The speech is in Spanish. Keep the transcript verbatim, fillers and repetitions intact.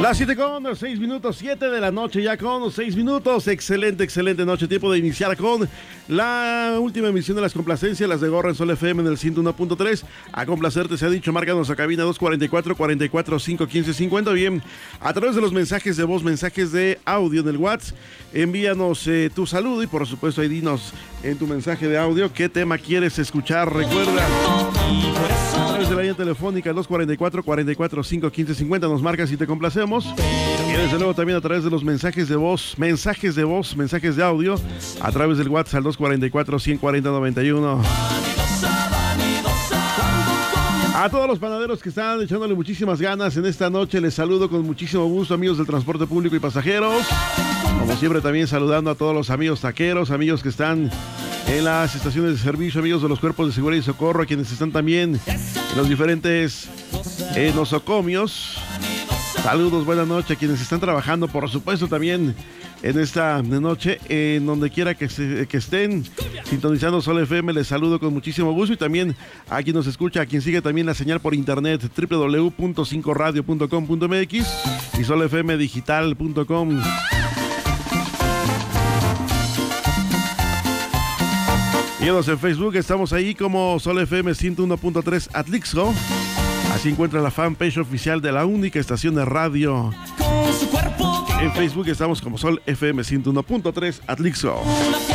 Las siete con seis minutos, siete de la noche ya con seis minutos. Excelente, excelente noche. Tiempo de iniciar con la última emisión de las complacencias, las de Gorra en Sol F M en el ciento uno punto tres. A complacerte se ha dicho, márcanos a cabina dos cuatro cuatro, cuatro cuatro cinco, quince cincuenta. Bien, a través de los mensajes de voz, mensajes de audio en el WhatsApp, envíanos eh, tu saludo y por supuesto ahí dinos en tu mensaje de audio qué tema quieres escuchar. Recuerda, a través de la línea telefónica dos cuatro cuatro, cuatro cuatro cinco, quince cincuenta nos marcas y te complacemos. Y desde luego también a través de los mensajes de voz, mensajes de voz, mensajes de audio, a través del WhatsApp al dos cuatro cuatro, uno cuatro cero, noventa y uno. A todos los panaderos que están echándole muchísimas ganas en esta noche, les saludo con muchísimo gusto, amigos del transporte público y pasajeros. Como siempre, también saludando a todos los amigos taqueros, amigos que están en las estaciones de servicio, amigos de los cuerpos de seguridad y socorro, a quienes están también en los diferentes eh, nosocomios. Saludos, buenas noches a quienes están trabajando, por supuesto, también en esta noche, en donde quiera que, se, que estén sintonizando Sol F M, les saludo con muchísimo gusto y también a quien nos escucha, a quien sigue también la señal por internet, doble u doble u doble u punto cinco radio punto com punto m x y sol f m digital punto com. Síguenos en Facebook, estamos ahí como Sol F M ciento uno punto tres Atlixco. Así encuentra la fanpage oficial de la única estación de radio. En Facebook estamos como Sol F M ciento uno punto tres Atlixco.